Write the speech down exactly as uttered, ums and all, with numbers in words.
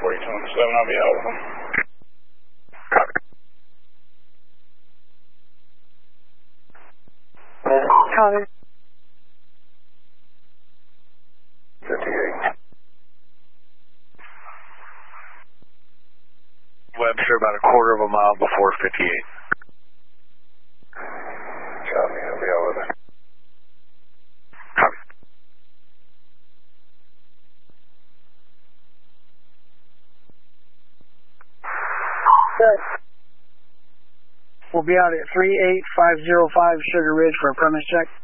forty-two and seven, I'll be out with them. Copy. Copy. fifty-eight. Webster, about a quarter of a mile before fifty-eight. Copy, I'll be out with it. Copy. Good. We'll be out at three eight five zero five Sugar Ridge for a premise check.